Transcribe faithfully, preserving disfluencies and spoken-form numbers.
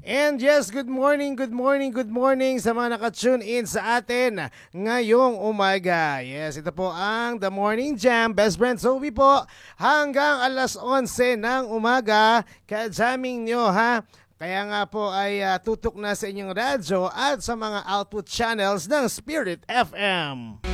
And yes, good morning, good morning, good morning sa mga nakatune in sa atin ngayong umaga. Yes, ito po ang The Morning Jam. Best friend Sophie po. Hanggang alas onse ng umaga, ka-jamming nyo ha. Kaya nga po ay uh, tutok na sa inyong radyo at sa mga output channels ng Spirit F M.